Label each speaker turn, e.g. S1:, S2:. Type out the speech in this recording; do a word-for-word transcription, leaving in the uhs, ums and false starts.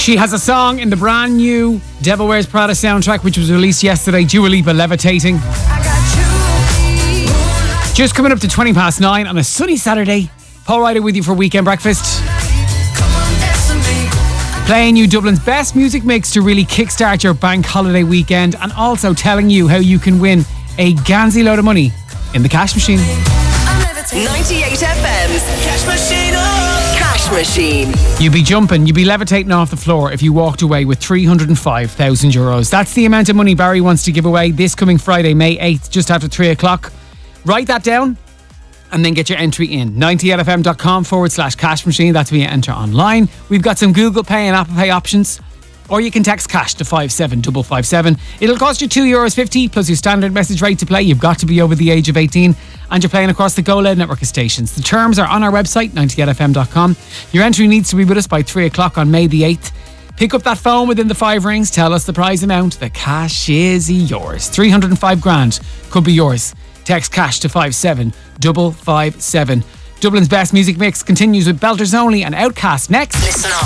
S1: She has a song in the brand new Devil Wears Prada soundtrack, which was released yesterday. Dua Lipa, Levitating. Just coming up to twenty past nine on a sunny Saturday. Paul Ryder with you for Weekend Breakfast. Playing you Dublin's best music mix to really kickstart your bank holiday weekend, and also telling you how you can win a Ganzi load of money in the cash machine.
S2: ninety-eight F M's Cash Machine. Oh. Cash Machine.
S1: You'd be jumping, you'd be levitating off the floor if you walked away with three hundred five thousand euros. That's the amount of money Barry wants to give away this coming Friday, May eighth, just after three o'clock. Write that down and then get your entry in. ninety-eight-fm.com forward slash cash machine. That's where you enter online. We've got some Google Pay and Apple Pay options. Or you can text cash to five seven five five seven. It'll cost you two euros fifty plus your standard message rate to play. You've got to be over the age of eighteen and you're playing across the Go Loud network of stations. The terms are on our website, ninety-eight f m dot com. Your entry needs to be with us by three o'clock on May the eighth. Pick up that phone within the five rings. Tell us the prize amount. The cash is yours. three hundred five grand could be yours. Text cash to five seven five five seven. Dublin's best music mix continues with Belters Only and Outcast next.
S2: Listen up.